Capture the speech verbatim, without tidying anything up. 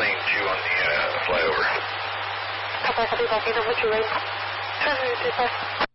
lane two on the uh, flyover. Papa, copy, Volcano, what's your lane?